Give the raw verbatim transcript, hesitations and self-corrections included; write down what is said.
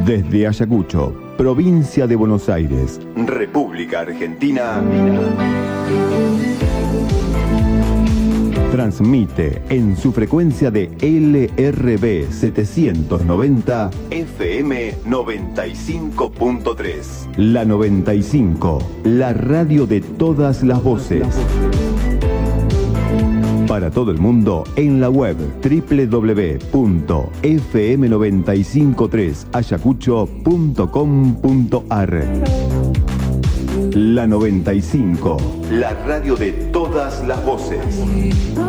Desde Ayacucho, provincia de Buenos Aires, República Argentina, transmite en su frecuencia de L R B setecientos noventa F M noventa y cinco punto tres. La noventa y cinco, la radio de todas las voces. Para todo el mundo en la web doble u doble u doble u punto f m noventa y cinco tres ayacucho punto com punto a r. La noventa y cinco, la radio de todas las voces.